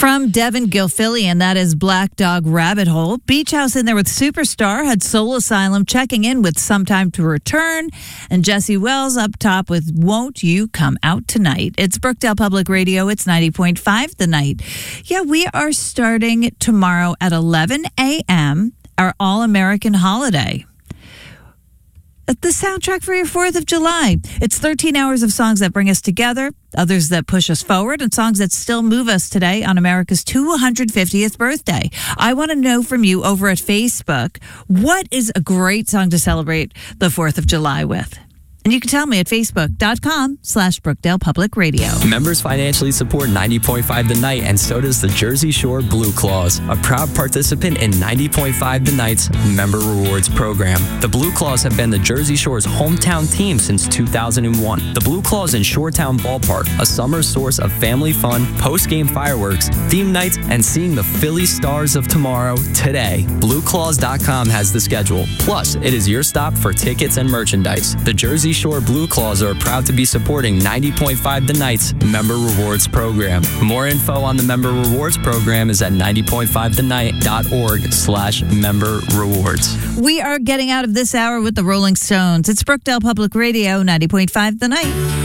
From Devin Gilfillian, that is Black Dog Rabbit Hole. Beach House in there with Superstar, had Soul Asylum checking in with Sometime to Return, and Jesse Wells up top with Won't You Come Out Tonight. It's Brookdale Public Radio. It's 90.5 The Night. Yeah, we are starting tomorrow at 11 a.m., our All-American holiday. The soundtrack for your 4th of July. It's 13 hours of songs that bring us together, others that push us forward, and songs that still move us today on America's 250th birthday. I want to know from you over at Facebook, what is a great song to celebrate the 4th of July with? And you can tell me at facebook.com/Brookdale Public Radio. Members financially support 90.5 The Night, and so does the Jersey Shore Blue Claws, a proud participant in 90.5 The Night's Member Rewards program. The Blue Claws have been the Jersey Shore's hometown team since 2001. The Blue Claws in Shoretown Ballpark, a summer source of family fun, post-game fireworks, theme nights, and seeing the Philly Stars of tomorrow today. BlueClaws.com has the schedule. Plus, it is your stop for tickets and merchandise. The Jersey Shore Blue Claws are proud to be supporting 90.5 The Night's Member Rewards program. More info on the Member Rewards program is at 90.5thennight.org/member rewards. We are getting out of this hour with the Rolling Stones. It's Brookdale Public Radio, 90.5 The Night.